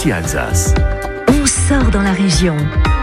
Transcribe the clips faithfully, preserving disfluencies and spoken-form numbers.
ici Alsace. On sort dans la région.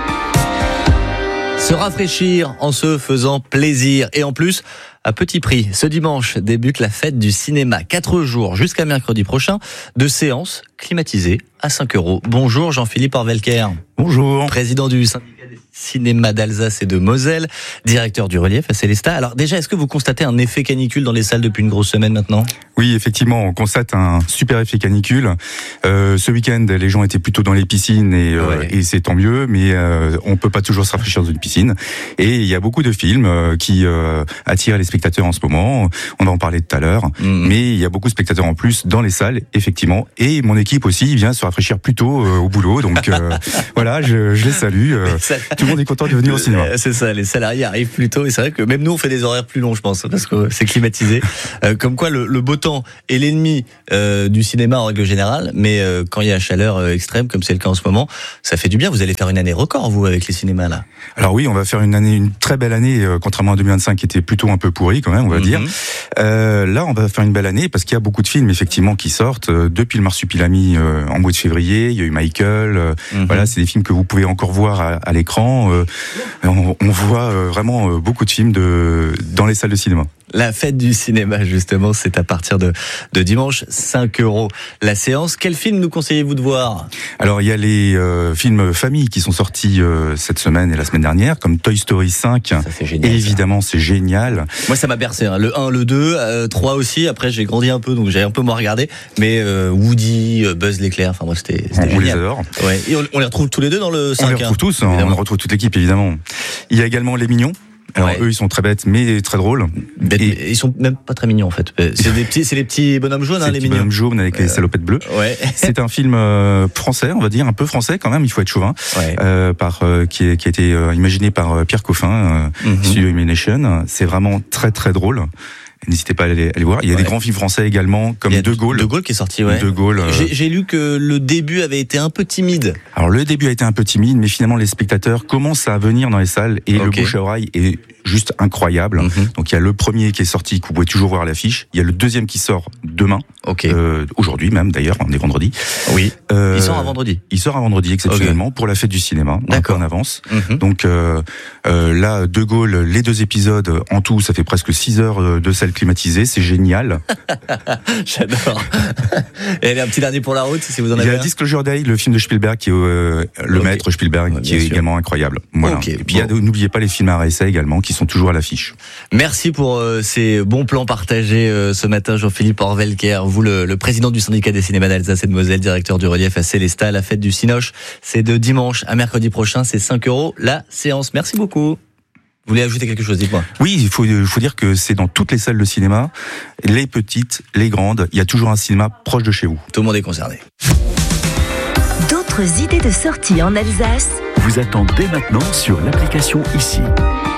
Se rafraîchir en se faisant plaisir et en plus à petit prix. Ce dimanche débute la fête du cinéma. Quatre jours jusqu'à mercredi prochain de séances climatisées à cinq euros. Bonjour Jean-Philippe Orvelker. Bonjour. Président du syndicat des cinémas d'Alsace et de Moselle, directeur du relief à Célestat. Alors déjà, est-ce que vous constatez un effet canicule dans les salles depuis une grosse semaine maintenant ? Oui, effectivement, on constate un super effet canicule. Euh, ce week-end, les gens étaient plutôt dans les piscines et, euh, ouais. et c'est tant mieux, mais euh, on peut pas toujours se rafraîchir dans une piscine. Et il y a beaucoup de films euh, qui euh, attirent les spectateurs en ce moment. On va en parler tout à l'heure, mmh. mais il y a beaucoup de spectateurs en plus dans les salles, effectivement. Et mon équipe aussi vient se rafraîchir plus tôt euh, au boulot, donc euh, voilà, je, je les salue. Euh, tout le monde est content de venir au cinéma. C'est ça, les salariés arrivent plus tôt et c'est vrai que même nous on fait des horaires plus longs, je pense, parce que c'est climatisé. Euh, comme quoi le, le beau temps est l'ennemi euh, du cinéma en règle générale, mais euh, quand il y a chaleur euh, extrême, comme c'est le cas en ce moment, ça fait du bien. Vous allez faire une année record, vous, avec les cinémas là. Alors oui, on va faire une année, une très belle année, euh, contrairement à deux mille vingt-cinq qui était plutôt un peu pourri quand même, on va mm-hmm. dire. Euh, là, on va faire une belle année parce qu'il y a beaucoup de films effectivement qui sortent euh, depuis le Marsupilami euh, en mois de février. Il y a eu Michael. Euh, mm-hmm. Voilà, c'est des films que vous pouvez encore voir à, à l'écran. Euh, on, on voit euh, vraiment euh, beaucoup de films de dans les salles de cinéma. La fête du cinéma, justement, c'est à partir de, de dimanche, cinq euros la séance. Quel film nous conseillez-vous de voir ? Alors, il y a les euh, films famille qui sont sortis euh, cette semaine et la semaine dernière, comme Toy Story cinq. Ça, c'est génial, évidemment, ça. C'est génial. Moi, ça m'a bercé. Hein. Le un, le deux, euh, trois aussi. Après, j'ai grandi un peu, donc j'ai un peu moins regardé. Mais euh, Woody, Buzz l'éclair, enfin moi, c'était, c'était on, génial. On les adore. Ouais. Et on, on les retrouve tous les deux dans le cinq. On les retrouve hein, tous, évidemment. On retrouve toute l'équipe, évidemment. Il y a également Les Mignons. Alors ouais. eux, ils sont très bêtes, mais très drôles. Bêtes, et... Ils sont même pas très mignons en fait. C'est des petits, c'est les petits bonhommes jaunes, hein, les, les mignons. Bonhommes jaunes avec euh... les salopettes bleues. Ouais. C'est un film euh, français, on va dire, un peu français quand même. Il faut être chauvin. Ouais. Euh, par euh, qui, est, qui a été euh, imaginé par euh, Pierre Coffin, euh, mm-hmm. Studio Imagination. C'est vraiment très très drôle. N'hésitez pas à aller, à aller voir. Il y a ouais. des grands films français également, comme De Gaulle. De Gaulle qui est sorti, ouais. De Gaulle. Euh... J'ai, j'ai lu que le début avait été un peu timide. Alors le début a été un peu timide, mais finalement les spectateurs commencent à venir dans les salles et okay. le bouche à oreille est juste incroyable. Mm-hmm. Donc il y a le premier qui est sorti, que vous pouvez toujours voir à l'affiche. Il y a le deuxième qui sort demain. Okay. Euh, aujourd'hui même d'ailleurs, on est vendredi. Oui. Euh, il sort à vendredi. Il sort à vendredi exceptionnellement okay. pour la fête du cinéma. D'accord. En avance. Mm-hmm. Donc euh, euh, là, De Gaulle, les deux épisodes en tout, ça fait presque six heures de salle climatisée. C'est génial. J'adore. Et un petit dernier pour la route, si vous en avez. Il y a Disclosure Day, le film de Spielberg, qui est euh, le okay. maître Spielberg, ouais, qui est sûr. également incroyable. Voilà. Okay. Et puis bon. il y a, n'oubliez pas les films à réessai également, qui sont toujours à l'affiche. Merci pour euh, ces bons plans partagés euh, ce matin, Jean-Philippe Orvelker. Vous, le, le président du syndicat des cinémas d'Alsace et de Moselle, directeur du relief à Célestat. La fête du Cinoche, c'est de dimanche à mercredi prochain, c'est cinq euros la séance. Merci beaucoup. Vous voulez ajouter quelque chose, dites-moi. Oui, il faut, il faut dire que c'est dans toutes les salles de cinéma, les petites, les grandes, il y a toujours un cinéma proche de chez vous. Tout le monde est concerné. D'autres idées de sortie en Alsace vous attendent dès maintenant sur l'application Ici.